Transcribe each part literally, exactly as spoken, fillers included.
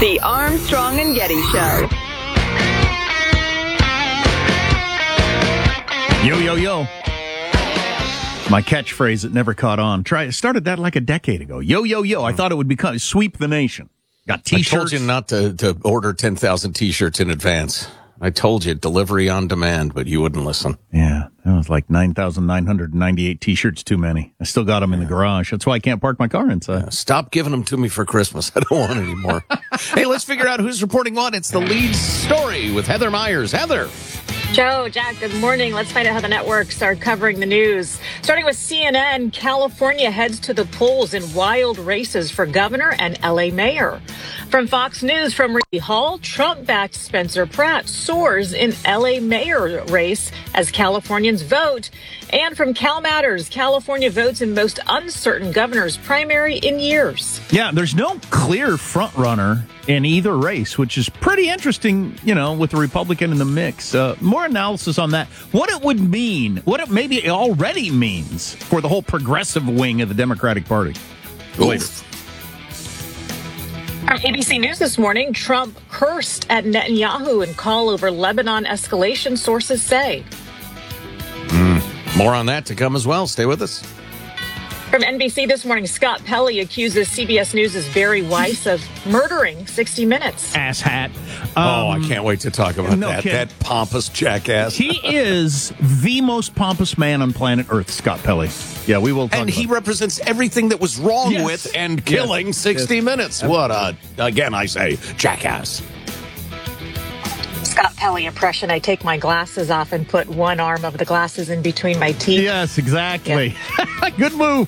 The Armstrong and Getty Show. Yo, yo, yo. My catchphrase that never caught on. Try started that like a decade ago. Yo, yo, yo. I thought it would become sweep the nation. Got T-shirts. I told you not to, to order ten thousand T-shirts in advance. I told you delivery on demand, but you wouldn't listen. Yeah, that was like nine thousand nine hundred ninety-eight T-shirts too many. I still got them in the garage. That's why I can't park my car inside. Uh, stop giving them to me for Christmas. I don't want any more. Hey, let's figure out who's reporting what. It's the lead story with Heather Myers. Heather. Joe, Jack, good morning. Let's find out how the networks are covering the news. Starting with C N N, California heads to the polls in wild races for governor and L A mayor. From Fox News, from Ricky Hall, Trump-backed Spencer Pratt soars in L A mayor race as Californians vote. And from Cal Matters, California votes in most uncertain governor's primary in years. Yeah, there's no clear front runner in either race, which is pretty interesting, you know, with the Republican in the mix. Uh, more analysis on that. What it would mean, what it maybe already means for the whole progressive wing of the Democratic Party. Later. From A B C News this morning, Trump cursed at Netanyahu in call over Lebanon escalation, sources say. Mm. More on that to come as well. Stay with us. From N B C this morning, Scott Pelley accuses C B S News' Barry Weiss of murdering sixty minutes. Ass hat. Um, oh, I can't wait to talk about no that. kidding. That pompous jackass. He is the most pompous man on planet Earth, Scott Pelley. Yeah, we will talk And about he it. represents everything that was wrong Yes. with and killing Yes. sixty Yes. minutes. What a, again, I say, jackass. Scott Pelley impression. I take my glasses off and put one arm of the glasses in between my teeth. Yes, exactly. Yeah. Good move.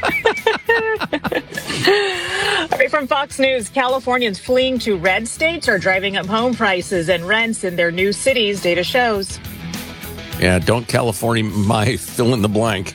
All right, from Fox News, Californians fleeing to red states are driving up home prices and rents in their new cities, data shows. Yeah, don't California my fill in the blank.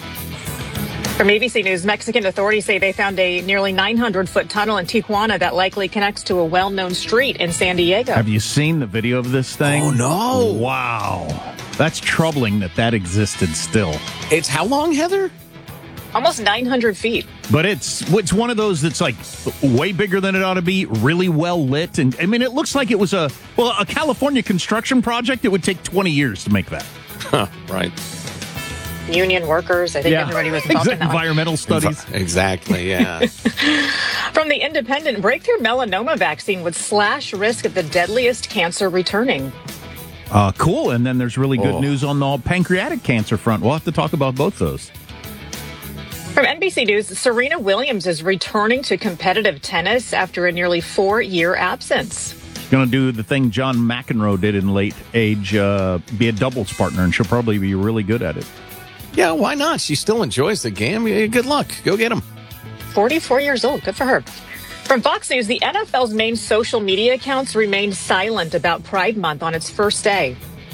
From A B C News, Mexican authorities say they found a nearly nine hundred foot tunnel in Tijuana that likely connects to a well-known street in San Diego. Have you seen the video of this thing? Oh, no. Wow. That's troubling that that existed still. It's how long, Heather? Almost nine hundred feet. But it's it's one of those that's like way bigger than it ought to be, really well lit. And I mean, it looks like it was a, well, a California construction project. It would take twenty years to make that. Huh, right. Union workers, I think Yeah. everybody was involved in that one. Environmental studies. Exactly, yeah. From The Independent, breakthrough melanoma vaccine would slash risk of the deadliest cancer returning. Uh, cool. And then there's really good Oh. news on the pancreatic cancer front. We'll have to talk about both those. From N B C News, Serena Williams is returning to competitive tennis after a nearly four-year absence. Going to do the thing John McEnroe did in late age, uh, be a doubles partner, and she'll probably be really good at it. Yeah, why not? She still enjoys the game. Yeah, good luck. Go get him. forty-four years old. Good for her. From Fox News, the N F L's main social media accounts remained silent about Pride Month on its first day.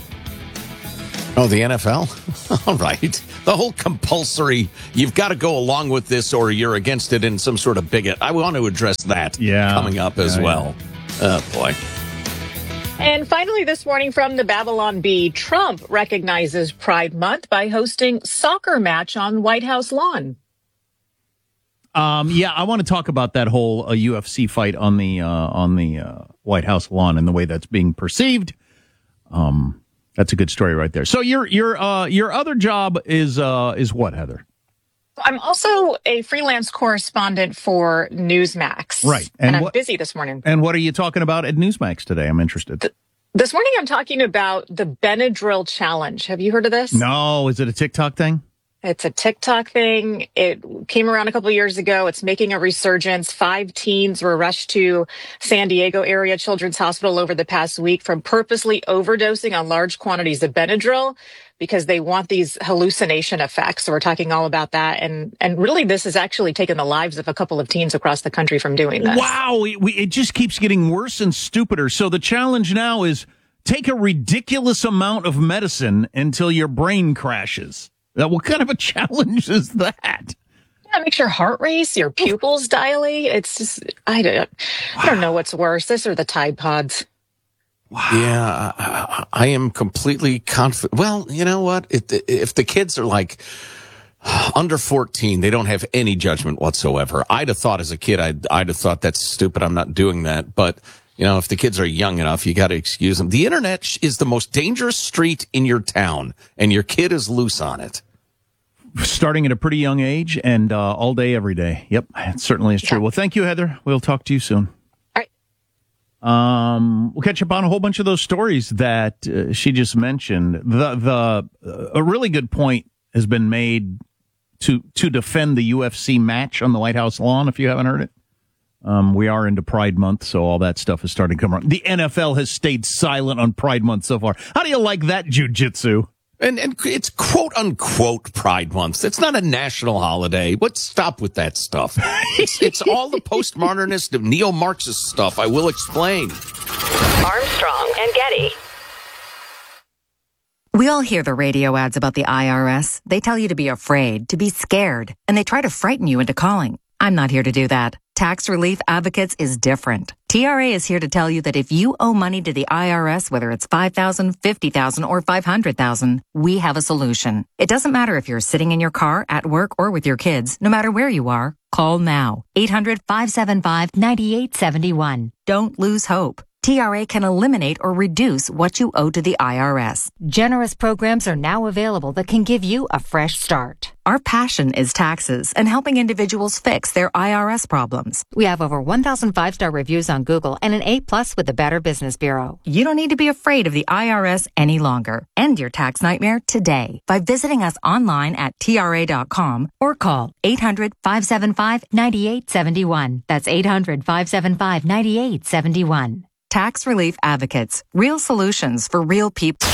Oh, the N F L? All right. The whole compulsory, you've got to go along with this or you're against it in some sort of bigot. I want to address that Yeah. coming up as Yeah, yeah. well. Oh, boy. And finally this morning from the Babylon Bee, Trump recognizes Pride Month by hosting soccer match on White House lawn. Um, yeah, I want to talk about that whole uh, U F C fight on the uh, on the uh, White House lawn and the way that's being perceived. Um, that's a good story right there. So your your uh, your other job is uh, is what, Heather? I'm also a freelance correspondent for Newsmax. Right. And, And I'm what- busy this morning. And what are you talking about at Newsmax today? I'm interested. This morning I'm talking about the Benadryl Challenge. Have you heard of this? No, is it a TikTok thing? It's a TikTok thing. It came around a couple of years ago. It's making a resurgence. Five teens were rushed to San Diego area Children's Hospital over the past week from purposely overdosing on large quantities of Benadryl because they want these hallucination effects. So we're talking all about that. And, and really, this has actually taken the lives of a couple of teens across the country from doing this. Wow, it, we, it just keeps getting worse and stupider. So the challenge now is take a ridiculous amount of medicine until your brain crashes. Now, what kind of a challenge is that? Yeah, it makes your heart race, your pupils dilate. It's just, I don't, I don't know what's worse, this or the Tide Pods. Wow. Yeah, I, I am completely confident. Well, you know what? If the, if the kids are like, Under fourteen, they don't have any judgment whatsoever. I'd have thought as a kid, I'd, I'd have thought that's stupid. I'm not doing that. But, you know, if the kids are young enough, you got to excuse them. The internet is the most dangerous street in your town, and your kid is loose on it. Starting at a pretty young age and uh, all day, every day. Yep, it certainly is true. Yeah. Well, thank you, Heather. We'll talk to you soon. All right. Um, we'll catch up on a whole bunch of those stories that uh, she just mentioned. The the uh, a really good point has been made to to defend the U F C match on the White House lawn, if you haven't heard it. Um, we are into Pride Month, so all that stuff is starting to come around. The N F L has stayed silent on Pride Month so far. How do you like that, jiu-jitsu? And and it's quote-unquote Pride Month. It's not a national holiday. Let's stop with that stuff. It's, it's all the postmodernist, neo-Marxist stuff. I will explain. Armstrong and Getty. We all hear the radio ads about the I R S. They tell you to be afraid, to be scared, and they try to frighten you into calling. I'm not here to do that. Tax Relief Advocates is different. T R A is here to tell you that if you owe money to the I R S, whether it's five thousand dollars, fifty thousand dollars, or five hundred thousand dollars, we have a solution. It doesn't matter if you're sitting in your car, at work, or with your kids. No matter where you are, call now. eight hundred, five seven five, nine eight seven one. Don't lose hope. T R A can eliminate or reduce what you owe to the I R S. Generous programs are now available that can give you a fresh start. Our passion is taxes and helping individuals fix their I R S problems. We have over one thousand five-star reviews on Google and an A plus with the Better Business Bureau. You don't need to be afraid of the I R S any longer. End your tax nightmare today by visiting us online at T R A dot com or call eight hundred, five seven five, nine eight seven one. That's eight hundred, five seven five, nine eight seven one. Tax Relief Advocates. Real solutions for real people.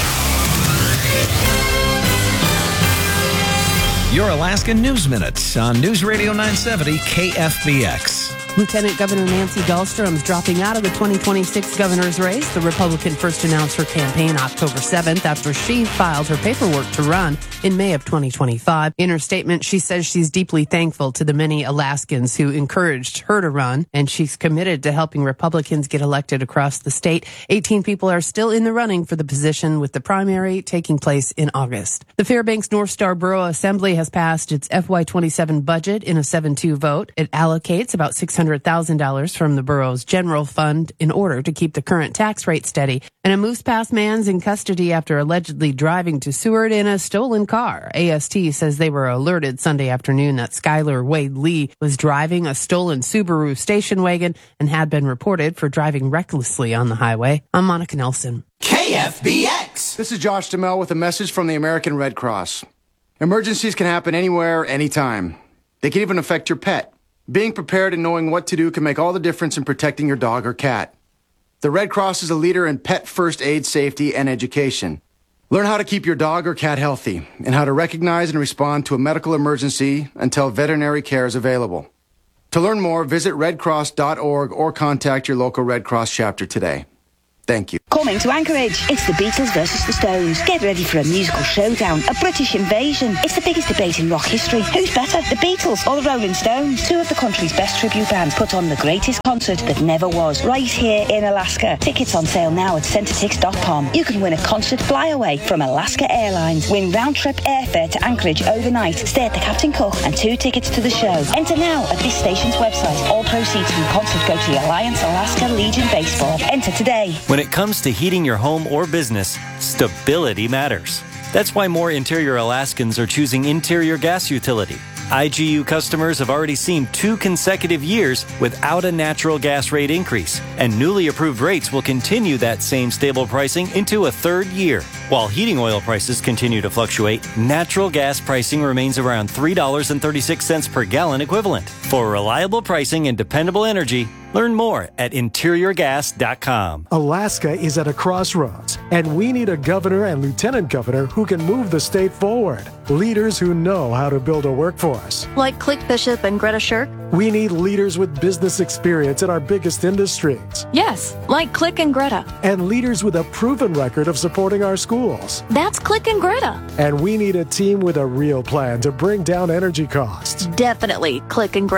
Your Alaska News Minutes on News Radio nine seventy K F B X. Lieutenant Governor Nancy Dahlstrom's dropping out of the twenty twenty-six governor's race. The Republican first announced her campaign October seventh after she filed her paperwork to run in May of twenty twenty-five. In her statement, she says she's deeply thankful to the many Alaskans who encouraged her to run, and she's committed to helping Republicans get elected across the state. eighteen people are still in the running for the position, with the primary taking place in August. The Fairbanks North Star Borough Assembly has passed its F Y twenty-seven budget in a seven two vote. It allocates about six hundred thousand dollars from the borough's general fund in order to keep the current tax rate steady. And a Moose Pass man's in custody after allegedly driving to Seward in a stolen car. A S T says they were alerted Sunday afternoon that Skylar Wade Lee was driving a stolen Subaru station wagon and had been reported for driving recklessly on the highway. I'm Monica Nelson. K F B X. This is Josh Demel with a message from the American Red Cross. Emergencies can happen anywhere, anytime. They can even affect your pet. Being prepared and knowing what to do can make all the difference in protecting your dog or cat. The Red Cross is a leader in pet first aid safety and education. Learn how to keep your dog or cat healthy and how to recognize and respond to a medical emergency until veterinary care is available. To learn more, visit red cross dot org or contact your local Red Cross chapter today. Thank you. Coming to Anchorage, it's the Beatles versus the Stones. Get ready for a musical showdown, a British invasion. It's the biggest debate in rock history. Who's better, the Beatles or the Rolling Stones? Two of the country's best tribute bands put on the greatest concert that never was, right here in Alaska. Tickets on sale now at centretix dot com. You can win a concert flyaway from Alaska Airlines. Win round-trip airfare to Anchorage overnight. Stay at the Captain Cook and two tickets to the show. Enter now at this station's website. All proceeds from the concert go to the Alliance Alaska Legion Baseball. Enter today. When it comes to heating your home or business, stability matters. That's why more Interior Alaskans are choosing Interior Gas Utility. I G U customers have already seen two consecutive years without a natural gas rate increase, and newly approved rates will continue that same stable pricing into a third year. While heating oil prices continue to fluctuate, natural gas pricing remains around three dollars and thirty-six cents per gallon equivalent. For reliable pricing and dependable energy, learn more at interior gas dot com. Alaska is at a crossroads, and we need a governor and lieutenant governor who can move the state forward. Leaders who know how to build a workforce. Like Click Bishop and Greta Shirk? We need leaders with business experience in our biggest industries. Yes, like Click and Greta. And leaders with a proven record of supporting our schools. That's Click and Greta. And we need a team with a real plan to bring down energy costs. Definitely Click and Greta.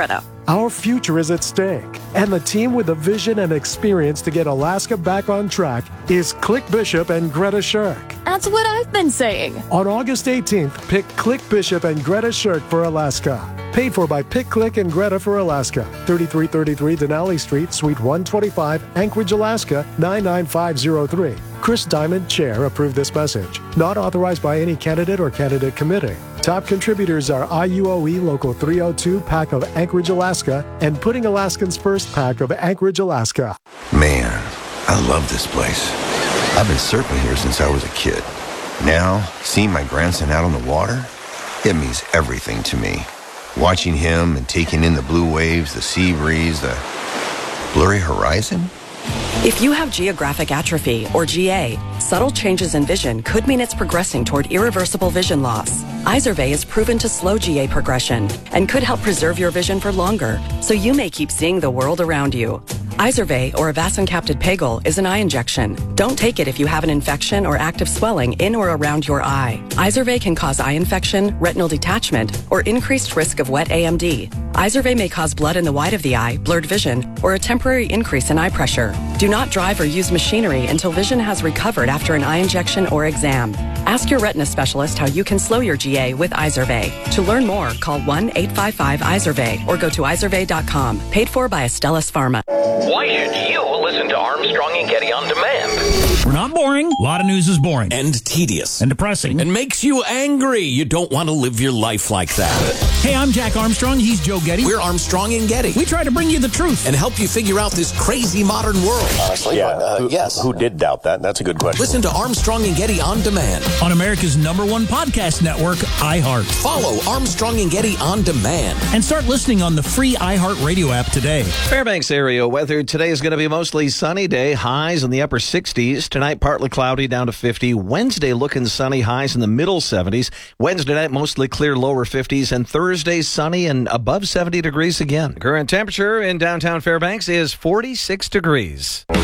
Our future is at stake, and the team with the vision and experience to get Alaska back on track is Click Bishop and Greta Shirk. That's what I've been saying. On August eighteenth, pick Click Bishop and Greta Shirk for Alaska. Paid for by Pick, Click, and Greta for Alaska. thirty-three thirty-three Denali Street, Suite one twenty-five, Anchorage, Alaska, nine nine five zero three. Chris Diamond, Chair, approved this message. Not authorized by any candidate or candidate committee. Top contributors are I U O E Local three oh two, Pack of Anchorage, Alaska, and Putting Alaskans First, Pack of Anchorage, Alaska. Man, I love this place. I've been surfing here since I was a kid. Now, seeing my grandson out on the water, it means everything to me. Watching him and taking in the blue waves, the sea breeze, the blurry horizon. If you have geographic atrophy, or G A, subtle changes in vision could mean it's progressing toward irreversible vision loss. Izervay is proven to slow G A progression and could help preserve your vision for longer, so you may keep seeing the world around you. Izervay, or avacincaptad pegol, is an eye injection. Don't take it if you have an infection or active swelling in or around your eye. Izervay can cause eye infection, retinal detachment, or increased risk of wet A M D. Izervay may cause blood in the white of the eye, blurred vision, or a temporary increase in eye pressure. Do not drive or use machinery until vision has recovered after an eye injection or exam. Ask your retina specialist how you can slow your G A with Izervay. To learn more, call one eight five five Izervay or go to izervay dot com. Paid for by Astellas Pharma. Why should you listen to Armstrong and Getty on demand? We're not boring. A lot of news is boring. And tedious. And depressing. And makes you angry. You don't want to live your life like that. Hey, I'm Jack Armstrong. He's Joe Getty. We're Armstrong and Getty. We try to bring you the truth. And help you figure out this crazy modern world. Honestly, yeah, uh, who, yes. Who did doubt that? That's a good question. Listen to Armstrong and Getty on demand. On America's number one podcast network, iHeart. Follow Armstrong and Getty on demand. And start listening on the free iHeart Radio app today. Fairbanks area weather. Today is going to be a mostly sunny day. Highs in the upper sixties. Tonight, partly cloudy down to fifty. Wednesday, looking sunny. Highs in the middle seventies. Wednesday night, mostly clear, lower fifties. And Thursday, sunny and above seventy degrees again. Current temperature in downtown Fairbanks is forty-six degrees.